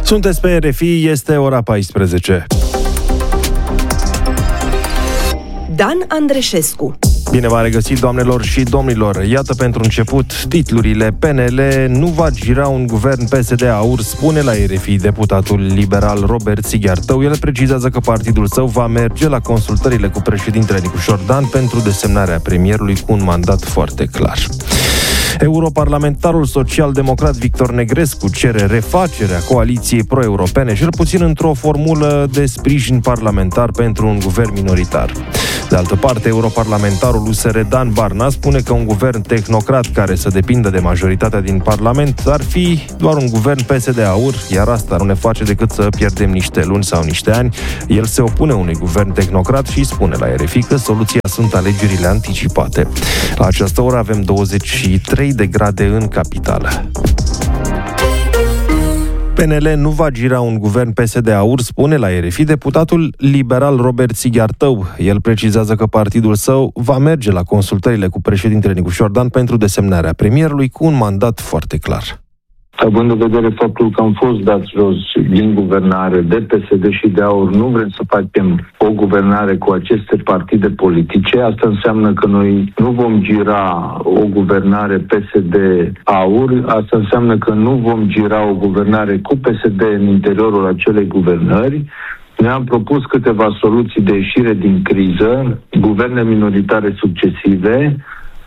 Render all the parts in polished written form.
Sunteți pe RFI, este ora 14. Dan Andreșescu. Bine v-am regăsit, doamnelor și domnilor. Iată pentru început titlurile. PNL nu va gira un guvern PSD-AUR, spune la RFI deputatul liberal Robert Sighiartău. El precizează că partidul său va merge la consultările cu președintele Nicușor Dan pentru desemnarea premierului cu un mandat foarte clar. Europarlamentarul social-democrat Victor Negrescu cere refacerea coaliției pro-europene, cel puțin într-o formulă de sprijin parlamentar pentru un guvern minoritar. De altă parte, europarlamentarul USR Dan Barna spune că un guvern tehnocrat care să depindă de majoritatea din Parlament ar fi doar un guvern PSD-AUR, iar asta nu ne face decât să pierdem niște luni sau niște ani. El se opune unui guvern tehnocrat și spune la RFI că soluția sunt alegerile anticipate. La această oră avem 23 de grade în capitală. PNL nu va gira un guvern PSD-AUR, spune la RFI deputatul liberal Robert Sighiartău. El precizează că partidul său va merge la consultările cu președintele Nicușor Dan pentru desemnarea premierului cu un mandat foarte clar. Având în vedere faptul că am fost dați jos din guvernare de PSD și de AUR, nu vrem să facem o guvernare cu aceste partide politice. Asta înseamnă că noi nu vom gira o guvernare PSD-AUR. Asta înseamnă că nu vom gira o guvernare cu PSD în interiorul acelei guvernări. Noi am propus câteva soluții de ieșire din criză, guverne minoritare succesive,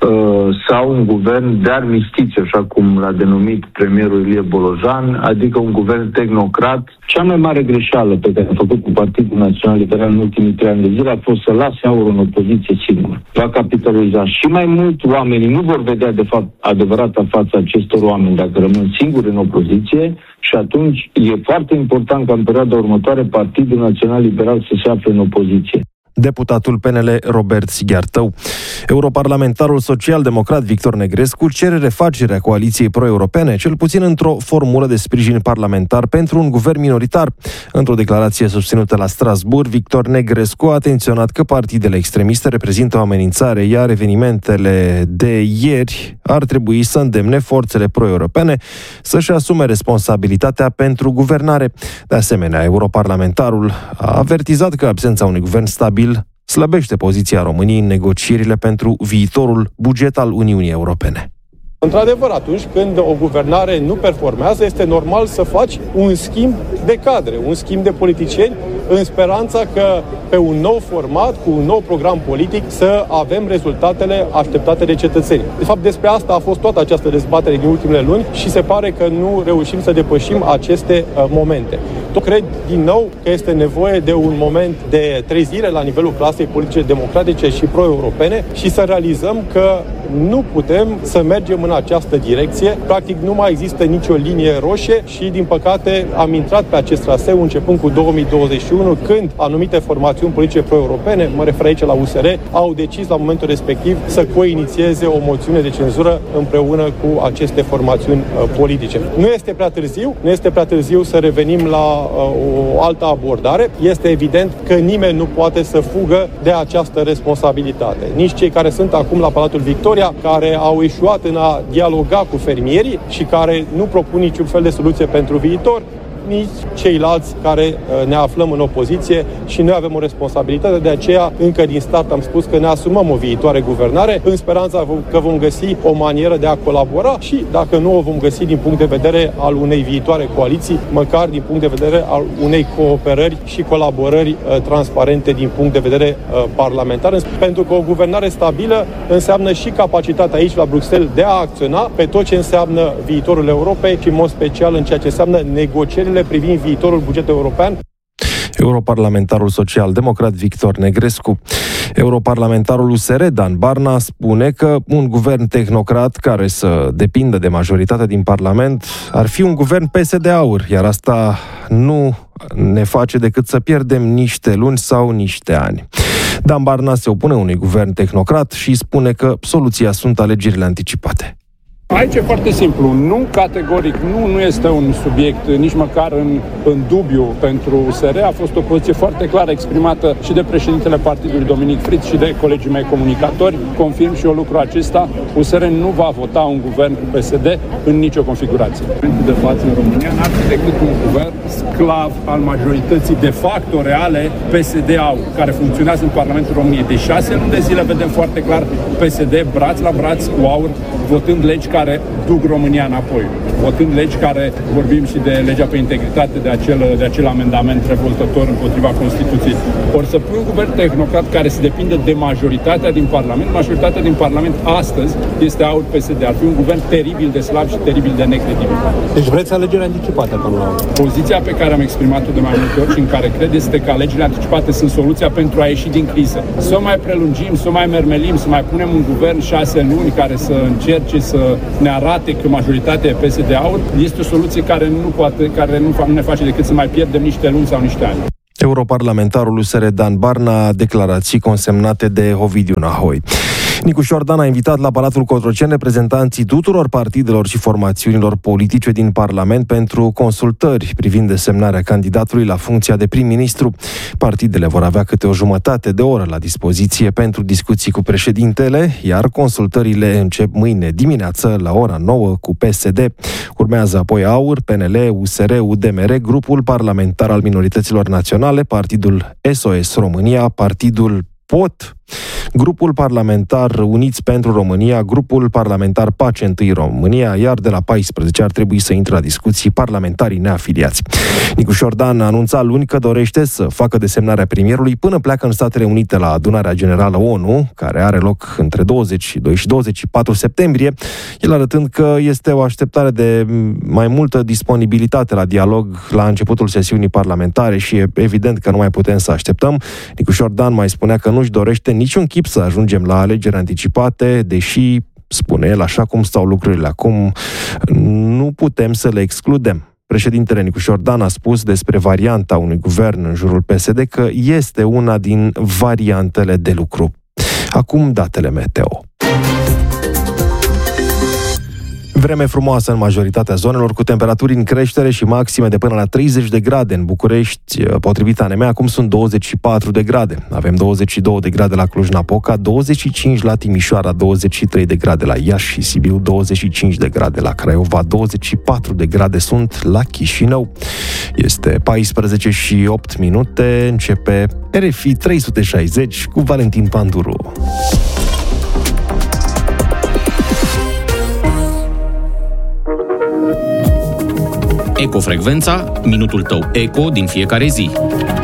sau un guvern de armistiție, așa cum l-a denumit premierul Ilie Bolojan, adică un guvern tehnocrat. Cea mai mare greșeală pe care a făcut cu Partidul Național Liberal în ultimii 3 ani de zile a fost să lase AUR în opoziție singur. Va capitaliza și mai mult, oamenii nu vor vedea de fapt adevărata fața acestor oameni dacă rămân singuri în opoziție și atunci e foarte important ca în perioada următoare Partidul Național Liberal să se afle în opoziție. Deputatul PNL Robert Sighiartău. Europarlamentarul social-democrat Victor Negrescu cere refacerea coaliției pro-europene, cel puțin într-o formulă de sprijin parlamentar pentru un guvern minoritar. Într-o declarație susținută la Strasbourg, Victor Negrescu a atenționat că partidele extremiste reprezintă o amenințare, iar evenimentele de ieri ar trebui să îndemne forțele pro-europene să-și asume responsabilitatea pentru guvernare. De asemenea, europarlamentarul a avertizat că absența unui guvern stabil slăbește poziția României în negocierile pentru viitorul buget al Uniunii Europene. Într-adevăr, atunci când o guvernare nu performează, este normal să faci un schimb de cadre, un schimb de politicieni, în speranța că pe un nou format, cu un nou program politic, să avem rezultatele așteptate de cetățeni. De fapt, despre asta a fost toată această dezbatere din ultimele luni și se pare că nu reușim să depășim aceste momente. Eu cred din nou că este nevoie de un moment de trezire la nivelul clasei politice democratice și pro-europene și să realizăm că nu putem să mergem în această direcție. Practic nu mai există nicio linie roșie și, din păcate, am intrat pe acest traseu începând cu 2021, când anumite formațiuni politice pro-europene, mă refer aici la USR, au decis la momentul respectiv să coinițieze o moțiune de cenzură împreună cu aceste formațiuni politice. Nu este prea târziu să revenim la o altă abordare. Este evident că nimeni nu poate să fugă de această responsabilitate. Nici cei care sunt acum la Palatul Victoria, care au eșuat în a dialoga cu fermierii și care nu propun niciun fel de soluție pentru viitor, nici ceilalți care ne aflăm în opoziție și noi avem o responsabilitate. De aceea, încă din start am spus că ne asumăm o viitoare guvernare în speranța că vom găsi o manieră de a colabora și, dacă nu o vom găsi din punct de vedere al unei viitoare coaliții, măcar din punct de vedere al unei cooperări și colaborări transparente din punct de vedere parlamentar. Pentru că o guvernare stabilă înseamnă și capacitatea aici la Bruxelles de a acționa pe tot ce înseamnă viitorul Europei și în mod special în ceea ce înseamnă negocierile privind viitorul buget european. Europarlamentarul social-democrat Victor Negrescu. Europarlamentarul USR Dan Barna spune că un guvern tehnocrat care să depindă de majoritatea din Parlament ar fi un guvern PSD-AUR, iar asta nu ne face decât să pierdem niște luni sau niște ani. Dan Barna se opune unui guvern tehnocrat și spune că soluția sunt alegerile anticipate. Aici e foarte simplu. Nu categoric, nu este un subiect nici măcar în dubiu pentru USR. A fost o poziție foarte clară exprimată și de președintele partidului Dominic Fritz și de colegii mei comunicatori. Confirm și eu lucrul acesta. USR nu va vota un guvern cu PSD în nicio configurație. De față în România n-ar fi decât un guvern sclav al majorității de facto reale PSD-AU, care funcționează în Parlamentul României. De 6 luni de zile vedem foarte clar PSD braț la braț cu AUR, votând legi care duc România înapoi. Votând legi care, vorbim și de legea pe integritate, de acel amendament revoltător împotriva Constituției. Ori să pui un guvern tehnocrat care se depinde de majoritatea din Parlament. Majoritatea din Parlament astăzi este AUR-PSD. Ar fi un guvern teribil de slab și teribil de necredibil. Deci vreți alegeri anticipate acum la AUR? Poziția pe care am exprimat-o de mai multe ori și în care cred este că alegerile anticipate sunt soluția pentru a ieși din criză. Să o mai prelungim, să o mai mermelim, să mai punem un guvern 6 luni care să încerce să ne arate că majoritatea e PSD-AUR, este o soluție care nu ne face decât să mai pierdem niște luni sau niște ani. Europarlamentarul USR Dan Barna, declarații consemnate de Ovidiu Nahoi. Nicu Șordan a invitat la Palatul Cotroceni reprezentanții tuturor partidelor și formațiunilor politice din Parlament pentru consultări privind desemnarea candidatului la funcția de prim-ministru. Partidele vor avea câte o jumătate de oră la dispoziție pentru discuții cu președintele, iar consultările încep mâine dimineață la ora 9 cu PSD. Urmează apoi AUR, PNL, USR, UDMR, Grupul Parlamentar al Minorităților Naționale, Partidul SOS România, Partidul POT, Grupul Parlamentar Uniți pentru România, Grupul Parlamentar Pace Întâi România, iar de la 14 ar trebui să intre la discuții parlamentarii neafiliați. Nicu Șordan a anunțat luni că dorește să facă desemnarea premierului până pleacă în Statele Unite la Adunarea Generală ONU, care are loc între 22 și 24 septembrie, el arătând că este o așteptare de mai multă disponibilitate la dialog la începutul sesiunii parlamentare și e evident că nu mai putem să așteptăm. Nicu Șordan mai spunea că nu-și dorește niciun chip să ajungem la alegeri anticipate, deși, spune el, așa cum stau lucrurile acum, nu putem să le excludem. Președintele Nicu Șordan a spus despre varianta unui guvern în jurul PSD că este una din variantele de lucru. Acum datele meteo. Vreme frumoasă în majoritatea zonelor, cu temperaturi în creștere și maxime de până la 30 de grade în București. Potrivit ANM, acum sunt 24 de grade. Avem 22 de grade la Cluj-Napoca, 25 la Timișoara, 23 de grade la Iași și Sibiu, 25 de grade la Craiova, 24 de grade sunt la Chișinău. Este 14 și 8 minute, începe RFI 360 cu Valentin Panduru. Ecofrecvența, minutul tău eco din fiecare zi.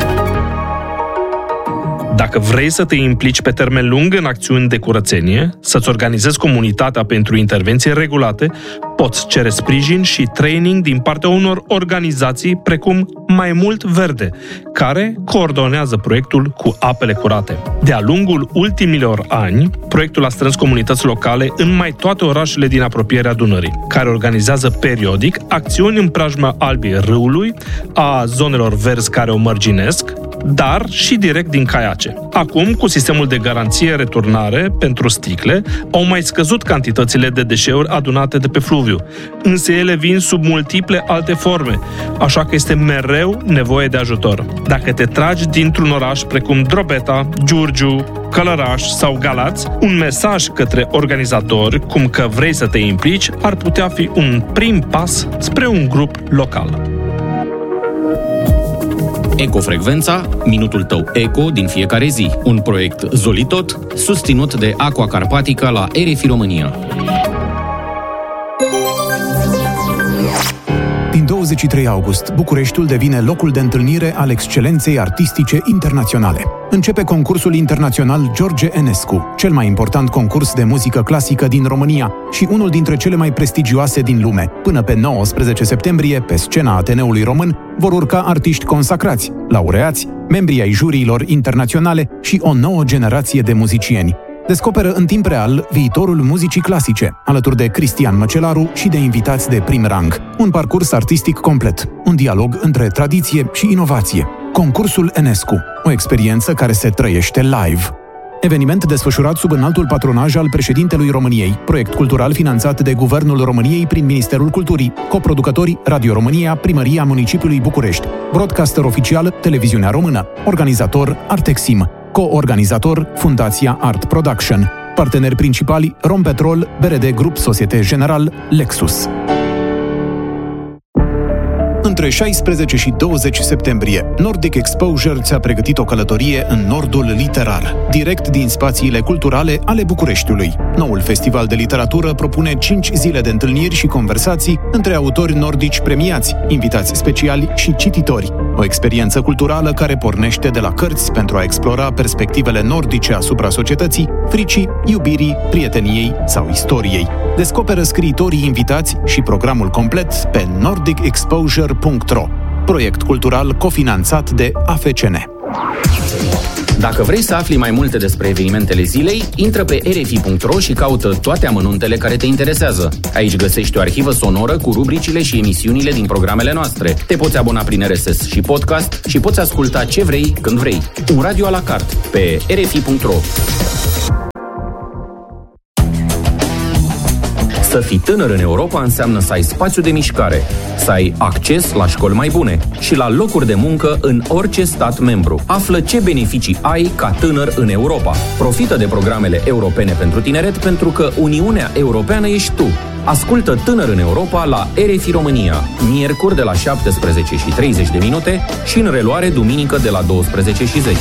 Dacă vrei să te implici pe termen lung în acțiuni de curățenie, să-ți organizezi comunitatea pentru intervenții regulate, poți cere sprijin și training din partea unor organizații precum Mai Mult Verde, care coordonează proiectul cu apele curate. De-a lungul ultimilor ani, proiectul a strâns comunități locale în mai toate orașele din apropierea Dunării, care organizează periodic acțiuni în preajma albii râului, a zonelor verzi care o mărginesc, dar și direct din caiace. Acum, cu sistemul de garanție-returnare pentru sticle, au mai scăzut cantitățile de deșeuri adunate de pe fluviu, însă ele vin sub multiple alte forme, așa că este mereu nevoie de ajutor. Dacă te tragi dintr-un oraș precum Drobeta, Giurgiu, Călăraș sau Galați, un mesaj către organizatori, cum că vrei să te implici, ar putea fi un prim pas spre un grup local. Ecofrecvența, minutul tău eco din fiecare zi. Un proiect Zolitot, susținut de Aqua Carpatica la RFI România. Din 23 august, Bucureștiul devine locul de întâlnire al excelenței artistice internaționale. Începe concursul internațional George Enescu, cel mai important concurs de muzică clasică din România și unul dintre cele mai prestigioase din lume. Până pe 19 septembrie, pe scena Ateneului Român, vor urca artiști consacrați, laureați, membrii ai juriilor internaționale și o nouă generație de muzicieni. Descoperă în timp real viitorul muzicii clasice, alături de Cristian Măcelaru și de invitați de prim rang. Un parcurs artistic complet, un dialog între tradiție și inovație. Concursul Enescu, o experiență care se trăiește live. Eveniment desfășurat sub înaltul patronaj al președintelui României, proiect cultural finanțat de Guvernul României prin Ministerul Culturii, coproducători Radio România, Primăria Municipiului București, broadcaster oficial Televiziunea Română, organizator Artexim, co-organizator Fundația Art Production, parteneri principali Rompetrol, BRD Grup Societe General, Lexus. Între 16 și 20 septembrie, Nordic Exposure ți-a pregătit o călătorie în nordul literar, direct din spațiile culturale ale Bucureștiului. Noul festival de literatură propune 5 zile de întâlniri și conversații între autori nordici premiați, invitați speciali și cititori. O experiență culturală care pornește de la cărți pentru a explora perspectivele nordice asupra societății, fricii, iubirii, prieteniei sau istoriei. Descoperă scriitorii invitați și programul complet pe nordicexposure.ro, proiect cultural cofinanțat de AFCN. Dacă vrei să afli mai multe despre evenimentele zilei, intră pe rfi.ro și caută toate amănuntele care te interesează. Aici găsești o arhivă sonoră cu rubricile și emisiunile din programele noastre. Te poți abona prin RSS și podcast și poți asculta ce vrei, când vrei. Un radio à la carte pe rfi.ro. Să fii tânăr în Europa înseamnă să ai spațiu de mișcare, să ai acces la școli mai bune și la locuri de muncă în orice stat membru. Află ce beneficii ai ca tânăr în Europa. Profită de programele europene pentru tineret pentru că Uniunea Europeană ești tu. Ascultă Tânăr în Europa la RFI România, miercuri de la 17:30 și în reluare duminică de la 12:10.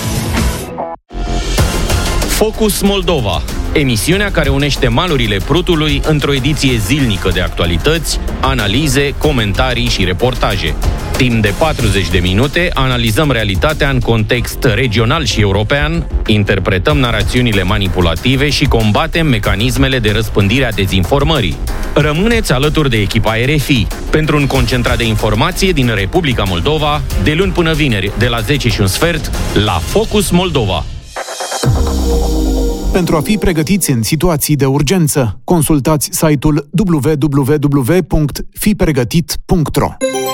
Focus Moldova, emisiunea care unește malurile Prutului într-o ediție zilnică de actualități, analize, comentarii și reportaje. Timp de 40 de minute analizăm realitatea în context regional și european, interpretăm narațiunile manipulative și combatem mecanismele de răspândire a dezinformării. Rămâneți alături de echipa RFI pentru un concentrat de informație din Republica Moldova, de luni până vineri, de la 10:15, la Focus Moldova. Pentru a fi pregătiți în situații de urgență, consultați site-ul www.fipregătit.ro.